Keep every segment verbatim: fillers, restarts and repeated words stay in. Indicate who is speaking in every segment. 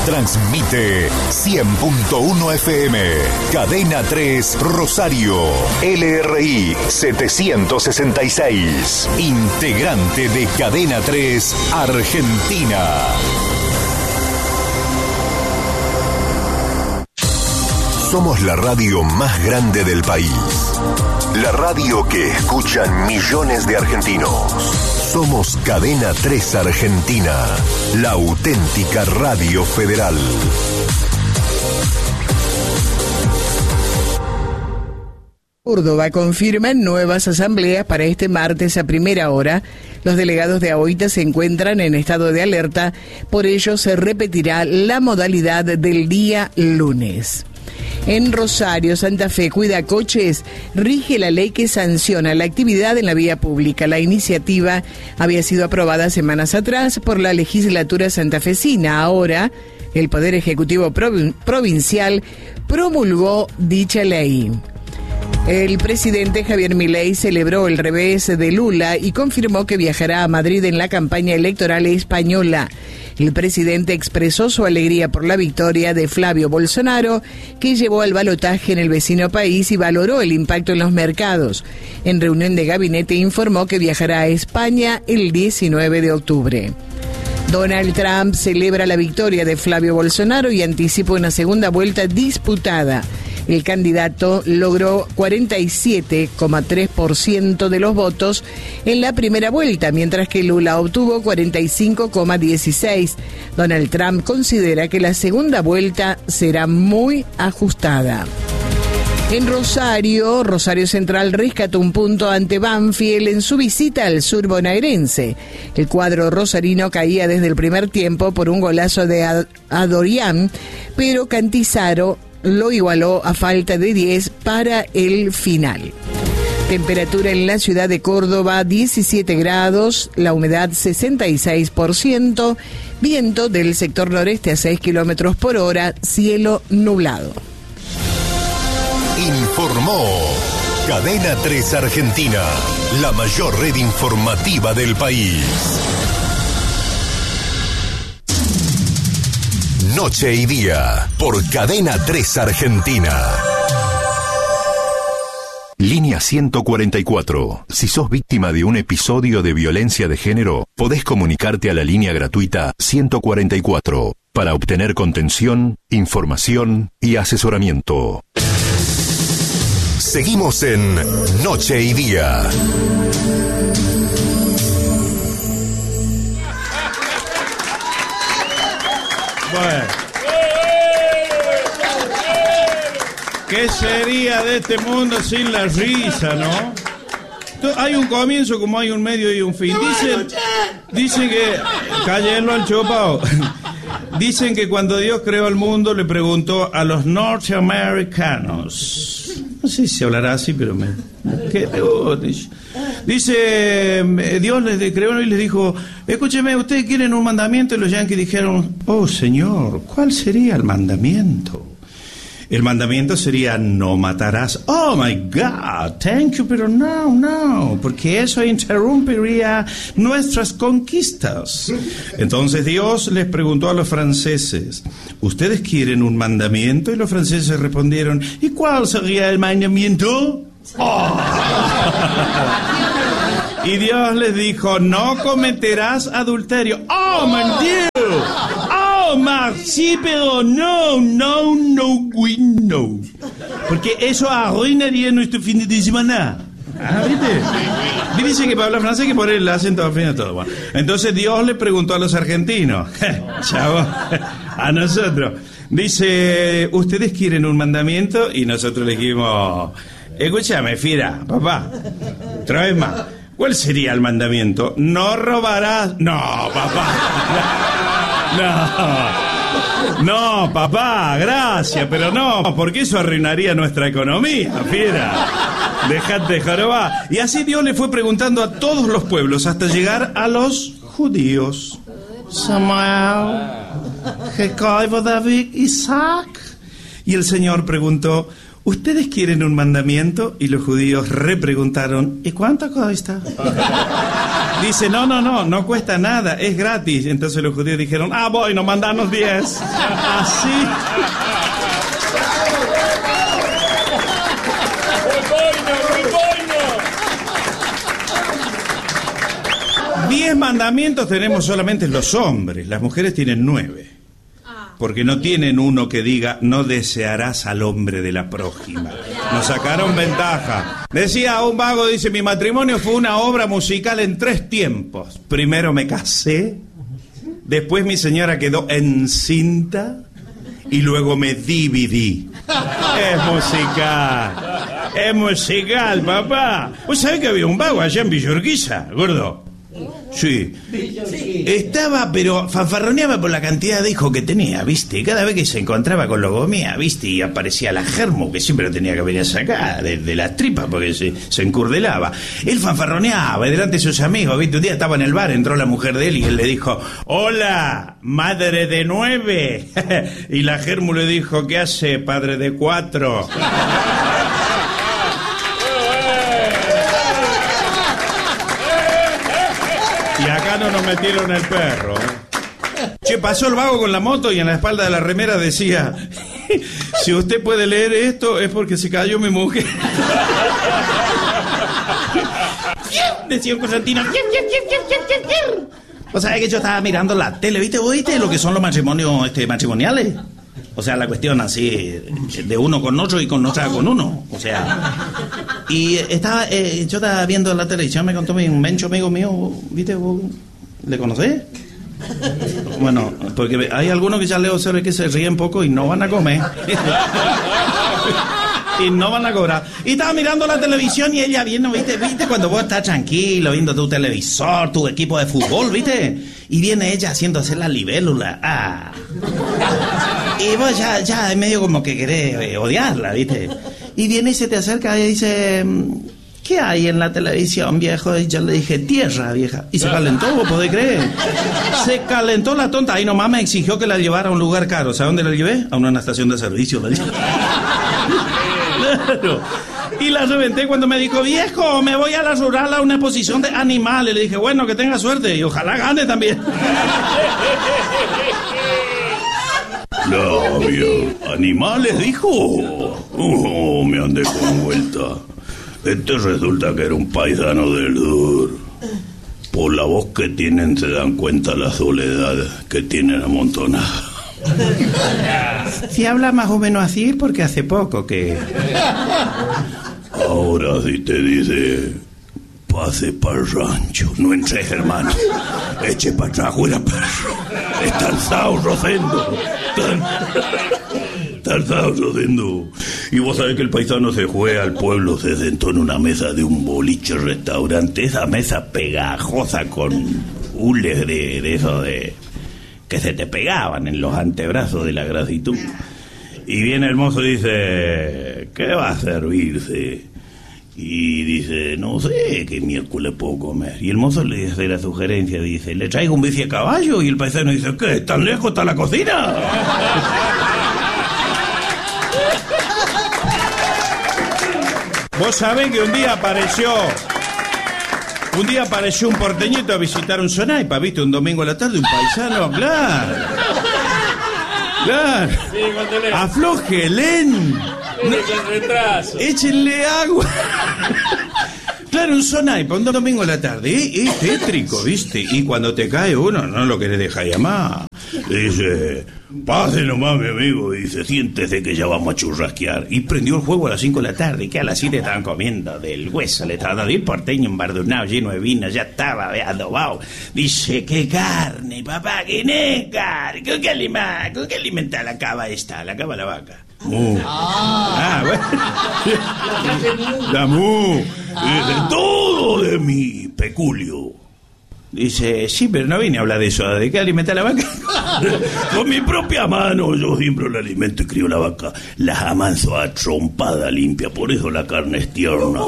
Speaker 1: Transmite cien punto uno F M. Cadena tres Rosario. L R I setecientos sesenta y seis. Integrante de Cadena tres Argentina. Somos la radio más grande del país. La radio que escuchan millones de argentinos. Somos Cadena tres Argentina, la auténtica radio federal.
Speaker 2: Córdoba confirman nuevas asambleas para este martes a primera hora. Los delegados de AOITA se encuentran en estado de alerta, por ello se repetirá la modalidad del día lunes. En Rosario, Santa Fe Cuida Coches rige la ley que sanciona la actividad en la vía pública. La iniciativa había sido aprobada semanas atrás por la legislatura santafesina. Ahora, el Poder Ejecutivo Provin- Provincial promulgó dicha ley. El presidente Javier Milei celebró el revés de Lula y confirmó que viajará a Madrid en la campaña electoral española. El presidente expresó su alegría por la victoria de Flavio Bolsonaro, que llevó al balotaje en el vecino país, y valoró el impacto en los mercados. En reunión de gabinete informó que viajará a España el diecinueve de octubre. Donald Trump celebra la victoria de Flavio Bolsonaro y anticipa una segunda vuelta disputada. El candidato logró cuarenta y siete coma tres por ciento de los votos en la primera vuelta, mientras que Lula obtuvo cuarenta y cinco coma dieciséis por ciento. Donald Trump considera que la segunda vuelta será muy ajustada. En Rosario, Rosario Central rescató un punto ante Banfield en su visita al sur bonaerense. El cuadro rosarino caía desde el primer tiempo por un golazo de Adorián, pero Cantizaro lo igualó a falta de diez para el final. Temperatura en la ciudad de Córdoba, diecisiete grados, la humedad sesenta y seis por ciento, viento del sector noreste a seis kilómetros por hora, cielo nublado.
Speaker 1: Informó Cadena tres Argentina, la mayor red informativa del país. Noche y día, por Cadena tres Argentina. Línea ciento cuarenta y cuatro. Si sos víctima de un episodio de violencia de género, podés comunicarte a la línea gratuita ciento cuarenta y cuatro para obtener contención, información y asesoramiento. Seguimos en Noche y Día.
Speaker 3: Bueno. ¿Qué sería de este mundo sin la risa, no? Hay un comienzo como hay un medio y un fin. Dicen, dicen que... Cállenlo al chopao. Dicen que cuando Dios creó el mundo le preguntó a los norteamericanos... No sé si se hablará así, pero me... ¿Qué? Dice, Dios les creó y les dijo, escúcheme, ustedes quieren un mandamiento, y los yanquis dijeron, oh Señor, ¿cuál sería el mandamiento? El mandamiento sería, no matarás. Oh my God, thank you, pero no, no, porque eso interrumpiría nuestras conquistas. Entonces Dios les preguntó a los franceses, ¿ustedes quieren un mandamiento? Y los franceses respondieron, ¿y cuál sería el mandamiento? Oh. Y Dios les dijo, no cometerás adulterio. Oh, mon Dieu. Oh, merci, pero no, no, no, we no. Porque eso arruinaría nuestro fin de semana. Ah, ¿viste? Dice que para hablar francés hay que poner el acento al fin de todo. Bueno, entonces Dios le preguntó a los argentinos, chavo, a nosotros. Dice, ¿ustedes quieren un mandamiento? Y nosotros le dijimos, escúchame, Fira, papá, otra vez más. ¿Cuál sería el mandamiento? No robarás. No, papá. No. No, papá, gracias, pero no, porque eso arruinaría nuestra economía, Fiera. Dejate de jorobar. Y así Dios le fue preguntando a todos los pueblos hasta llegar a los judíos. Samuel, Jacob, David, Isaac. Y el Señor preguntó, ¿ustedes quieren un mandamiento? Y los judíos repreguntaron, ¿y cuánto cuesta? Dice, no, no, no, no cuesta nada, es gratis. Entonces los judíos dijeron, ah, bueno, mandanos diez. Así. Diez mandamientos tenemos solamente los hombres, las mujeres tienen nueve. Porque no tienen uno que diga, no desearás al hombre de la prójima. Nos sacaron ventaja. Decía un vago, dice, mi matrimonio fue una obra musical en tres tiempos. Primero me casé, después mi señora quedó encinta y luego me dividí. Es musical, es musical, papá. ¿Vos sabés que había un vago allá en Villa Urquiza, gordo? Sí. Estaba, pero fanfarroneaba por la cantidad de hijos que tenía, ¿viste? Cada vez que se encontraba con logomía, ¿viste? Y aparecía la germo, que siempre lo tenía que venir a sacar de, de las tripas porque se, se encurdelaba. Él fanfarroneaba delante de sus amigos, ¿viste? Un día estaba en el bar, entró la mujer de él y él le dijo, hola, madre de nueve. Y la germo le dijo, ¿qué hace, padre de cuatro? Y acá no nos metieron el perro. Che, pasó el vago con la moto y en la espalda de la remera decía, si usted puede leer esto es porque se cayó mi mujer. Decía un Constantino. O sea, es que yo estaba mirando la tele, ¿viste? ¿Vos viste lo que son los matrimonios este, matrimoniales? O sea, la cuestión así, de uno con otro y con otra con uno. O sea, y estaba, eh, yo estaba viendo la televisión, me contó un mencho amigo mío, ¿viste? ¿Vos le conocés? Bueno, porque hay algunos que ya leo sobre que se ríen poco y no van a comer. Y no van a cobrar. Y estaba mirando la televisión y ella viendo, ¿viste? ¿Viste? Cuando vos estás tranquilo viendo tu televisor, tu equipo de fútbol, ¿viste? Y viene ella haciéndose la libélula. Ah. Y vos ya, ya es medio como que querés eh, odiarla, ¿viste? Y viene y se te acerca y dice, ¿qué hay en la televisión, viejo? Y yo le dije, tierra, vieja. Y se calentó, ¿vos podés creer? Se calentó la tonta. Ahí nomás me exigió que la llevara a un lugar caro. ¿Sabes dónde la llevé? A una estación de servicio. La llevé. Claro. Y la reventé cuando me dijo, viejo, me voy a la rural a una exposición de animales. Le dije, bueno, que tenga suerte y ojalá gane también. Flavio, ¿animales, dijo? Oh, me andé con vuelta. Este resulta que era un paisano del sur. Por la voz que tienen se dan cuenta la soledad que tienen amontonada. Si habla más o menos así es porque hace poco que... Ahora sí te dice, pase para el rancho, no entres, hermano. Eche para atrás, fuera perro. Está alzado, Rosendo. Está alzado, Rosendo. Y vos sabés que el paisano se fue al pueblo, se sentó en una mesa de un boliche restaurante. Esa mesa pegajosa con hules de, de eso de... que se te pegaban en los antebrazos de la grasitud. Y viene el mozo y dice, ¿qué va a servirse? Y dice, no sé, ¿qué miércoles puedo comer? Y el mozo le hace la sugerencia, dice, ¿le traigo un bife a caballo? Y el paisano dice, ¿qué? ¿Tan lejos está la cocina? Vos sabés que un día apareció... Un día apareció un porteñito a visitar un Sonaipa, ¿viste? Un domingo a la tarde, un paisano, claro. Claro.
Speaker 4: Sí,
Speaker 3: afloje, Len.
Speaker 4: No,
Speaker 3: échenle agua. Claro, un Sonaipa, un domingo a la tarde. Es, es tétrico, ¿viste? Y cuando te cae uno, no lo querés dejar llamar. Dice, pase nomás, mi amigo. Dice, siéntese que ya vamos a churrasquear. Y prendió el fuego a las cinco de la tarde, que a las siete estaban comiendo del hueso. Le estaba dando el porteño embardunado, lleno de vino, ya estaba adobado. Dice, ¿qué carne, papá? ¿Qué no carne? ¿Con qué alimenta? ¿Con qué alimenta la cava esta? La cava la vaca. Mu. Ah, bueno. La mu. Dice, todo de mi peculio. Dice, sí, pero no vine a hablar de eso, ¿de qué alimentar la vaca? Con mi propia mano, yo siempre la alimento y crío la vaca. La amanso a trompada limpia, por eso la carne es tierna.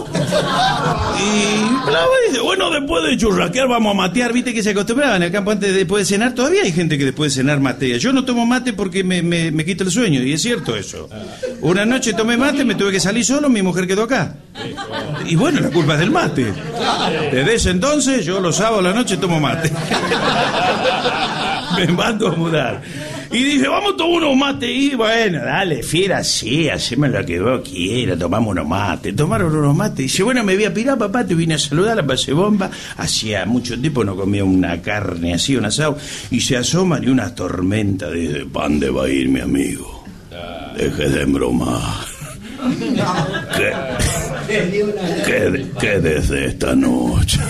Speaker 3: Y la dice, bueno, después de churraquear vamos a matear, viste que se acostumbraban en el campo antes, después de cenar, todavía hay gente que después de cenar matea. Yo no tomo mate porque me, me, me quita el sueño, y es cierto eso. Una noche tomé mate, me tuve que salir solo, mi mujer quedó acá. Y bueno, la culpa es del mate. Desde ese entonces, yo los sábados a la noche tomo mate. Me mando a mudar. Y dice, vamos a tomar unos mates. Y bueno, dale, fiera, sí, haceme lo que vos quieras, tomamos unos mates. Tomaron unos mates. Dice, bueno, me voy a pirar, papá, te vine a saludar, la pasé bomba. Hacía mucho tiempo no comía una carne así, un asado. Y se asoman y una tormenta. Dice, ¿pa' dónde va a ir mi amigo? Deje de embromar. ¿Qué, qué, qué desde esta noche?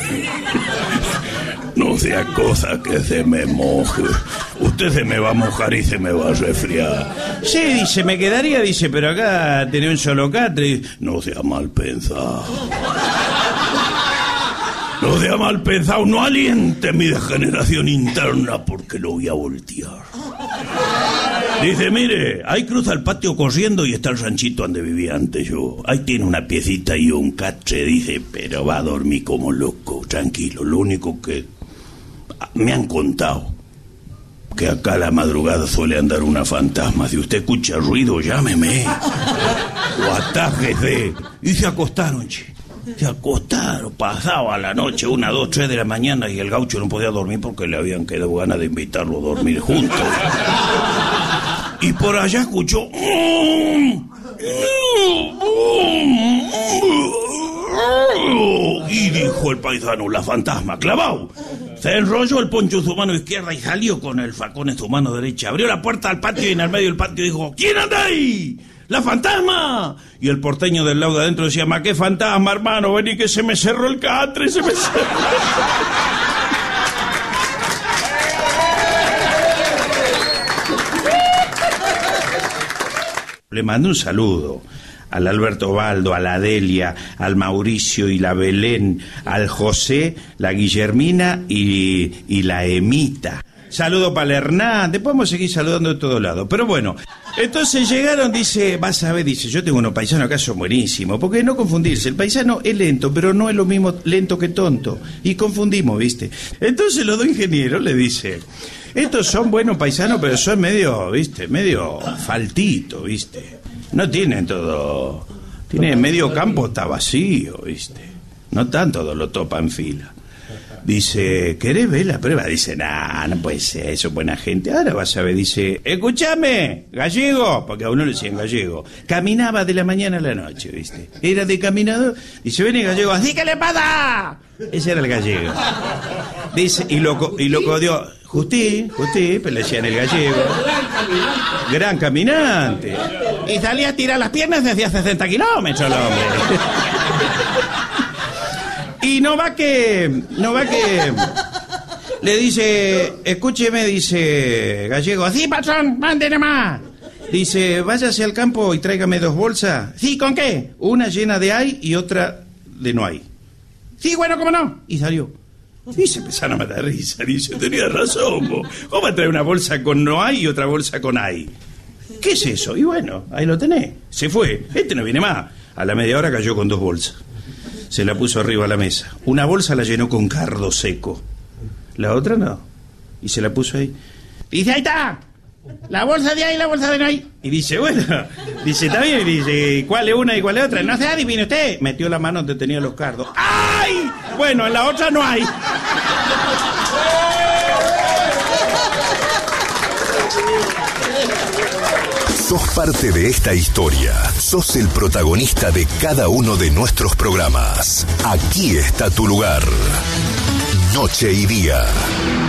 Speaker 3: No sea cosa que se me moje. Usted se me va a mojar y se me va a resfriar. Sí, dice, me quedaría, dice, pero acá tenía un solo catre. No sea mal pensado. No sea mal pensado, no aliente mi degeneración interna porque lo voy a voltear. Dice, mire, ahí cruza el patio corriendo y está el ranchito donde vivía antes yo. Ahí tiene una piecita y un catre, dice, pero va a dormir como loco, tranquilo. Lo único que me han contado, que acá a la madrugada suele andar una fantasma. Si usted escucha ruido, llámeme. O atájese. Y se acostaron, che. Se acostaron, pasaba la noche, una, dos, tres de la mañana, y el gaucho no podía dormir porque le habían quedado ganas de invitarlo a dormir juntos. Y por allá escuchó... Y dijo el paisano, la fantasma, clavado. Se enrolló el poncho en su mano izquierda y salió con el facón en su mano derecha. Abrió la puerta al patio y en el medio del patio dijo, ¿quién anda ahí? ¡La fantasma! Y el porteño del lado de adentro decía, ma, qué fantasma, hermano, vení que se me cerró el catre, se me cerró. Le mando un saludo al Alberto Baldo, a la Delia, al Mauricio y la Belén, al José, la Guillermina y, y la Emita. Saludo para el Hernán, después podemos seguir saludando de todos lados. Pero bueno, entonces llegaron, dice, vas a ver, dice, yo tengo unos paisanos acá, son buenísimos, porque no confundirse, el paisano es lento, pero no es lo mismo lento que tonto, y confundimos, ¿viste? Entonces los dos ingenieros le dicen, estos son buenos paisanos, pero son medio, ¿viste? Medio faltito, ¿viste? No tienen todo, tienen medio campo, está vacío, ¿viste? No están todos los topa en fila. Dice, ¿querés ver la prueba? Dice, nah, no puede ser, eso es buena gente. Ahora vas a ver, dice, escúchame, gallego, porque a uno le decían gallego. Caminaba de la mañana a la noche, ¿viste? Era de caminador. Dice, ven el gallego, así que le pasa. Ese era el gallego. Dice, y lo, y lo codió, Justí, Justí, pero le decían el gallego. Gran caminante. Y salía a tirar las piernas desde hacía sesenta kilómetros el hombre. Y no va que, no va que, le dice, escúcheme, dice Gallego, sí, patrón, mande nomás. Dice, váyase al campo y tráigame dos bolsas. Sí, ¿con qué? Una llena de hay y otra de no hay. Sí, bueno, ¿cómo no? Y salió. Y se empezaron a matar risa. Dice, tenía razón, vos. ¿Cómo va a traer una bolsa con no hay y otra bolsa con hay? ¿Qué es eso? Y bueno, ahí lo tenés. Se fue. Este no viene más. A la media hora cayó con dos bolsas. Se la puso arriba a la mesa. Una bolsa la llenó con cardo seco. La otra no. Y se la puso ahí. Dice, ahí está. La bolsa de ahí y la bolsa de no hay. Y dice, bueno. Dice, está bien. Y dice, ¿cuál es una y cuál es otra? No se adivine usted. Metió la mano donde tenía los cardos. ¡Ay! Bueno, en la otra no hay.
Speaker 1: Sos parte de esta historia. Sos el protagonista de cada uno de nuestros programas. Aquí está tu lugar. Noche y día.